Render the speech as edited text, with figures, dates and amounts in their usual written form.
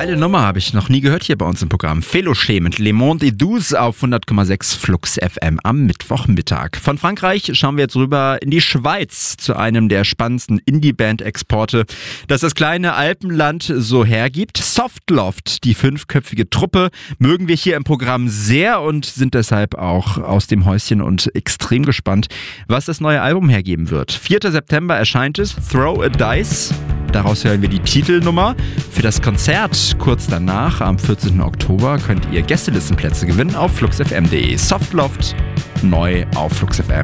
Geile Nummer, habe ich noch nie gehört hier bei uns im Programm. Fellowshea mit Le Monde et Douce auf 100,6 Flux FM am Mittwochmittag. Von Frankreich schauen wir jetzt rüber in die Schweiz zu einem der spannendsten Indie-Band-Exporte, das das kleine Alpenland so hergibt. Softloft, die 5-köpfige Truppe, mögen wir hier im Programm sehr und sind deshalb auch aus dem Häuschen und extrem gespannt, was das neue Album hergeben wird. 4. September erscheint es, Throw a Dice. Daraus hören wir die Titelnummer. Für das Konzert kurz danach, am 14. Oktober, könnt ihr Gästelistenplätze gewinnen auf fluxfm.de. Softloft, neu auf Flux FM.